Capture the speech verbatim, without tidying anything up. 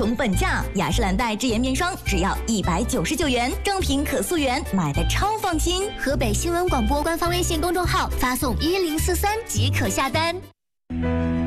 成本价，雅诗兰黛智妍面霜只要一百九十九元，正品可溯源，买的超放心。 河北新闻广播官方微信公众号发送一零四三即可下单。